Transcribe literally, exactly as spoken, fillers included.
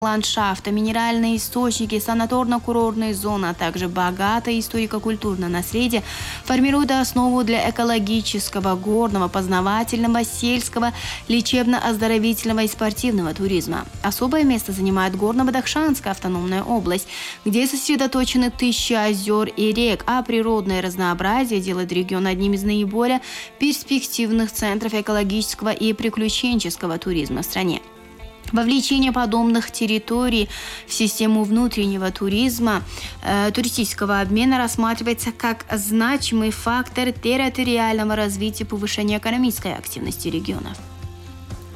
ландшафта, минеральные источники, санаторно-курортные зоны, а также богатое историко-культурное наследие формируют основу для экологического, горного, познавательного, сельского, лечебно-оздоровительного и спортивного туризма. Особое место занимает Горно-Бадахшанская автономная область, где сосредоточены тысячи озер и рек, а природное разнообразие делает регион одним из наиболее перспективных центров экологического и приключенческого туризма в стране. Вовлечение подобных территорий в систему внутреннего туризма, э, туристического обмена рассматривается как значимый фактор территориального развития и повышения экономической активности регионов.